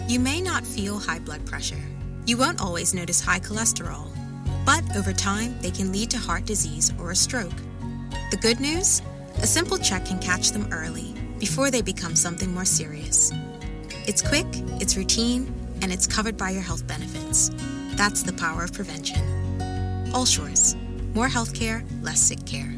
You may not feel high blood pressure. You won't always notice high cholesterol. But over time, they can lead to heart disease or a stroke. The good news? A simple check can catch them early, before they become something more serious. It's quick, it's routine, and it's covered by your health benefits. That's the power of prevention. Allsures. More healthcare, less sick care.